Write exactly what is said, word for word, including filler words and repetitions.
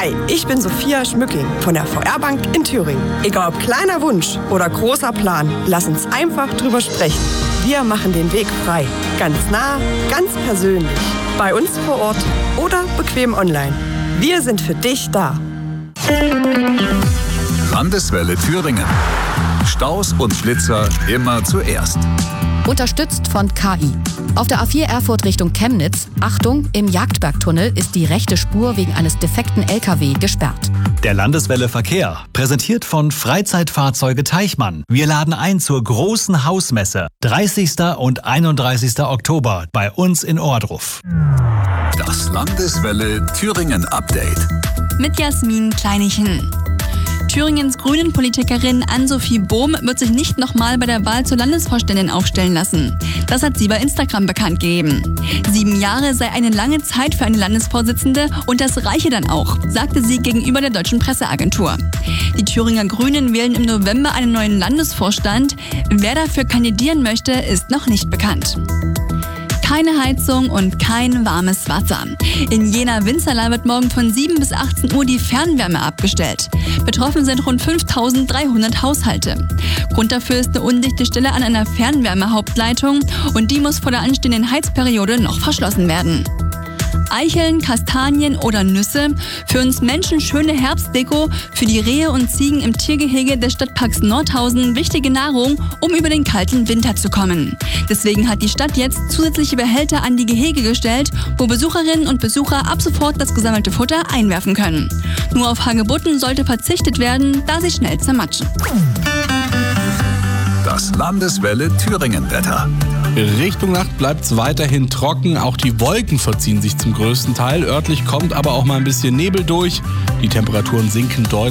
Hi, ich bin Sophia Schmücking von der V R-Bank in Thüringen. Egal ob kleiner Wunsch oder großer Plan, lass uns einfach drüber sprechen. Wir machen den Weg frei. Ganz nah, ganz persönlich. Bei uns vor Ort oder bequem online. Wir sind für dich da. Landeswelle Thüringen. Staus und Blitzer immer zuerst. Unterstützt von K I. Auf der A vier Erfurt Richtung Chemnitz, Achtung, im Jagdbergtunnel ist die rechte Spur wegen eines defekten L K W gesperrt. Der Landeswelle Verkehr, präsentiert von Freizeitfahrzeuge Teichmann. Wir laden ein zur großen Hausmesse, dreißigsten und einunddreißigsten Oktober bei uns in Ohrdruf. Das Landeswelle Thüringen Update. Mit Jasmin Kleinichen. Thüringens Grünen-Politikerin Ann-Sophie Bohm wird sich nicht nochmal bei der Wahl zur Landesvorständin aufstellen lassen. Das hat sie bei Instagram bekannt gegeben. Sieben Jahre sei eine lange Zeit für eine Landesvorsitzende und das reiche dann auch, sagte sie gegenüber der Deutschen Presseagentur. Die Thüringer Grünen wählen im November einen neuen Landesvorstand. Wer dafür kandidieren möchte, ist noch nicht bekannt. Keine Heizung und kein warmes Wasser. In Jena-Winzerla wird morgen von sieben bis achtzehn Uhr die Fernwärme abgestellt. Betroffen sind rund fünftausenddreihundert Haushalte. Grund dafür ist eine undichte Stelle an einer Fernwärmehauptleitung und die muss vor der anstehenden Heizperiode noch verschlossen werden. Eicheln, Kastanien oder Nüsse. Für uns Menschen schöne Herbstdeko, für die Rehe und Ziegen im Tiergehege des Stadtparks Nordhausen wichtige Nahrung, um über den kalten Winter zu kommen. Deswegen hat die Stadt jetzt zusätzliche Behälter an die Gehege gestellt, wo Besucherinnen und Besucher ab sofort das gesammelte Futter einwerfen können. Nur auf Hagebutten sollte verzichtet werden, da sie schnell zermatschen. Das Landeswelle Thüringen Wetter. Richtung Nacht bleibt es weiterhin trocken. Auch die Wolken verziehen sich zum größten Teil. Örtlich kommt aber auch mal ein bisschen Nebel durch. Die Temperaturen sinken deutlich.